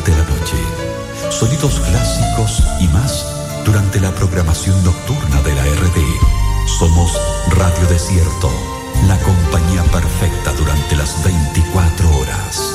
durante la noche, sonidos clásicos y más durante la programación nocturna de la RD. Somos Radio Desierto, la compañía perfecta durante las 24 horas.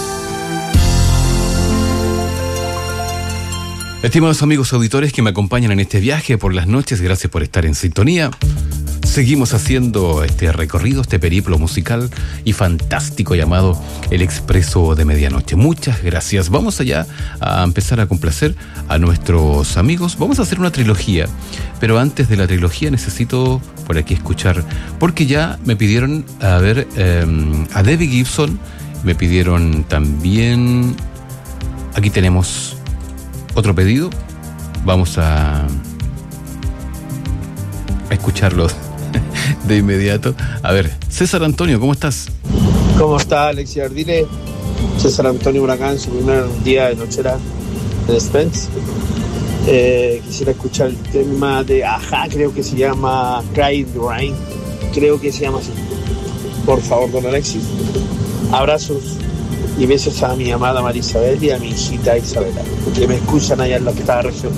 Estimados amigos auditores que me acompañan en este viaje por las noches, gracias por estar en sintonía. Seguimos haciendo este recorrido, este periplo musical y fantástico llamado El Expreso de Medianoche. Muchas gracias. Vamos allá a empezar a complacer a nuestros amigos. Vamos a hacer una trilogía, pero antes de la trilogía necesito por aquí escuchar, porque ya me pidieron a ver a Debbie Gibson, me pidieron también, aquí tenemos otro pedido, vamos a escucharlo de inmediato. A ver, César Antonio, ¿cómo estás? ¿Cómo está, Alexis Ardile? César Antonio Huracán, su primer día de nochera de Spence. Quisiera escuchar el tema de Ajá, creo que se llama Cry in the Rain, creo que se llama así. Por favor, don Alexis, abrazos y besos a mi amada María Isabel y a mi hijita Isabela, que me escuchan allá en la octava región.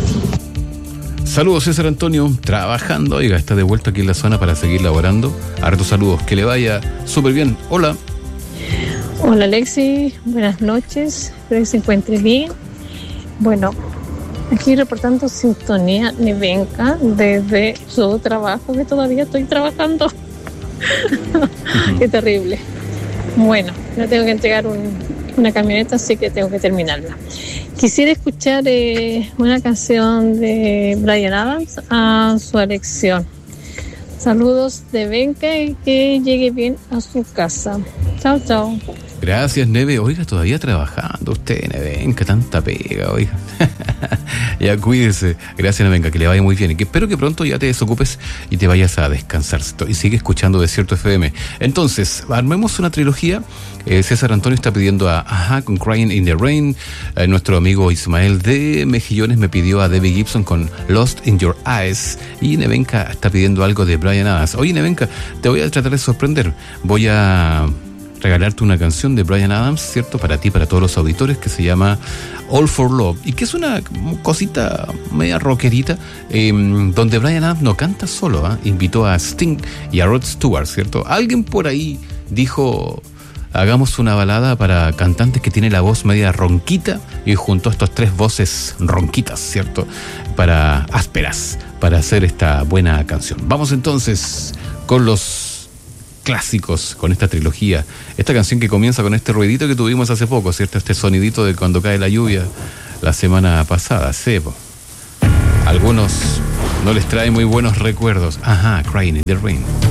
Saludos, César Antonio, trabajando, oiga, está de vuelta aquí en la zona para seguir laborando. Hartos saludos, que le vaya súper bien. Hola. Hola, Alexis, buenas noches, espero que se encuentre bien. Bueno, aquí reportando sintonía Nevenka desde su trabajo, que todavía estoy trabajando. Qué terrible. Bueno, no tengo que entregar una camioneta, así que tengo que terminarla. Quisiera escuchar una canción de Bryan Adams a su elección. Saludos de Benca y que llegue bien a su casa. Chao, chao. Gracias, Neve. Oiga, todavía trabajando usted, Nevenka, tanta pega, oiga. Ya cuídese. Gracias, Nevenka, que le vaya muy bien. Y que espero que pronto ya te desocupes y te vayas a descansar. Y sigue escuchando Desierto FM. Entonces, armemos una trilogía. César Antonio está pidiendo a Ajá con Crying in the Rain. Nuestro amigo Ismael de Mejillones me pidió a Debbie Gibson con Lost in Your Eyes. Y Nevenka está pidiendo algo de Bryan Adams. Oye, Nevenka, te voy a tratar de sorprender. Voy a regalarte una canción de Bryan Adams, ¿cierto? Para ti, para todos los auditores, que se llama All for Love, y que es una cosita media rockerita, donde Bryan Adams no canta solo, ¿eh? Invitó a Sting y a Rod Stewart, ¿cierto? Alguien por ahí dijo, hagamos una balada para cantantes que tienen la voz media ronquita, y junto a estas tres voces ronquitas, ¿cierto? Para ásperas, para hacer esta buena canción. Vamos entonces con los clásicos, con esta trilogía, esta canción que comienza con este ruidito que tuvimos hace poco, ¿cierto? Este sonidito de cuando cae la lluvia la semana pasada, Sebo. Algunos no les trae muy buenos recuerdos. Ajá, Crying in the Rain.